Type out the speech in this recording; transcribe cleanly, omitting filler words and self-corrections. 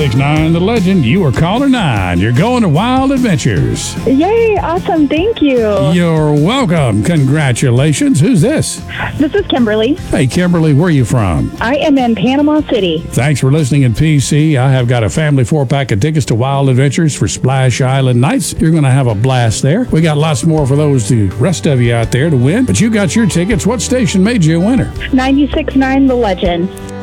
96.9 The Legend. You are caller 9. You're going to Wild Adventures. Yay, awesome. Thank you. You're welcome. Congratulations. Who's this? This is Kimberly. Hey, Kimberly, where are you from? I am in Panama City. Thanks for listening in PC. I have got a family 4-pack of tickets to Wild Adventures for Splash Island Nights. You're going to have a blast there. We got lots more for the rest of you out there to win, but you got your tickets. What station made you a winner? 96.9 The Legend.